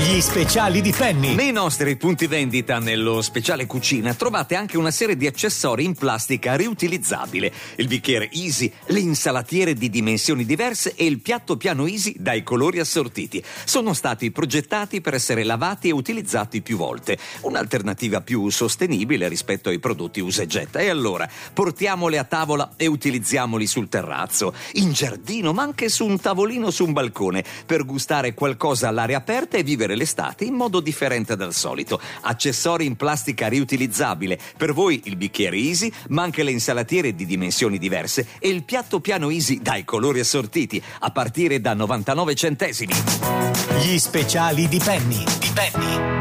Gli speciali di Penny. Nei nostri punti vendita, nello speciale cucina, trovate anche una serie di accessori in plastica riutilizzabile. Il bicchiere Easy, le insalatiere di dimensioni diverse e il piatto piano Easy dai colori assortiti. Sono stati progettati per essere lavati e utilizzati più volte. Un'alternativa più sostenibile rispetto ai prodotti usa e getta. E allora, portiamoli a tavola e utilizziamoli sul terrazzo, in giardino, ma anche su un tavolino su un balcone, per gustare qualcosa all'aria aperta e vivere l'estate in modo differente dal solito. Accessori in plastica riutilizzabile, per voi il bicchiere Easy, ma anche le insalatiere di dimensioni diverse e il piatto piano Easy dai colori assortiti, a partire da 99 centesimi. Gli speciali di Penny.